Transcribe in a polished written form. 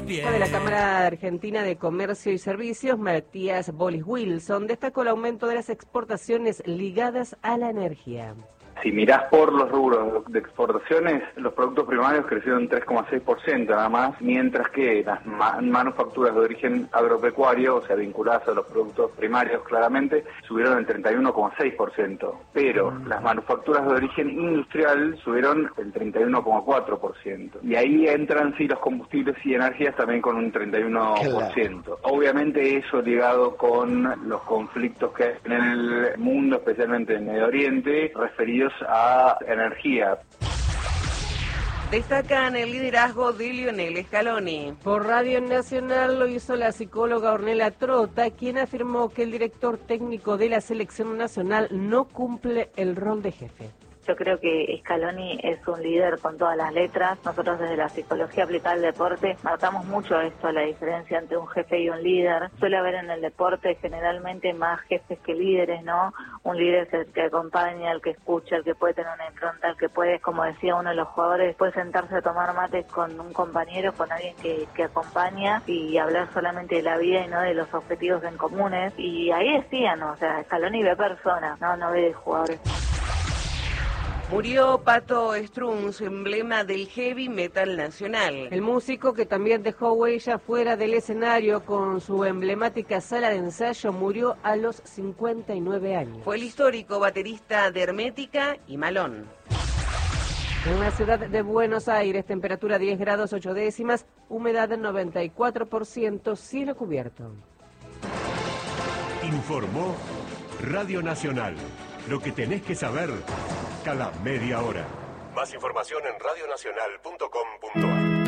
De la Cámara Argentina de Comercio y Servicios, Matías Bolis Wilson, destacó el aumento de las exportaciones ligadas a la energía. Si mirás por los rubros de exportaciones, los productos primarios crecieron 3,6% nada más, mientras que las manufacturas de origen agropecuario, o sea, vinculadas a los productos primarios claramente, subieron el 31,6%, pero las manufacturas de origen industrial subieron el 31,4%. Y ahí entran sí los combustibles y energías también con un 31%. Claro. Obviamente eso ligado con los conflictos que hay en el mundo, especialmente en Medio Oriente, referidos a energía. Destacan el liderazgo de Lionel Scaloni. Por Radio Nacional lo hizo la psicóloga Ornella Trota, quien afirmó que el director técnico de la selección nacional no cumple el rol de jefe. Yo creo que Scaloni es un líder con todas las letras. Nosotros desde la psicología aplicada al deporte marcamos mucho esto, la diferencia entre un jefe y un líder. Suele haber en el deporte generalmente más jefes que líderes, ¿no? Un líder es el que acompaña, el que escucha, el que puede tener una impronta, el que puede, como decía uno de los jugadores, puede sentarse a tomar mate con un compañero, con alguien que acompaña y hablar solamente de la vida y no de los objetivos en comunes. Y ahí decían, o sea, Scaloni ve personas, no ve jugadores. Murió Pato Strunz, emblema del heavy metal nacional. El músico, que también dejó huella fuera del escenario con su emblemática sala de ensayo, murió a los 59 años. Fue el histórico baterista de Hermética y Malón. En la ciudad de Buenos Aires, temperatura 10 grados 8 décimas, humedad del 94%, cielo cubierto. Informó Radio Nacional. Lo que tenés que saber cada media hora. Más información en radionacional.com.ar.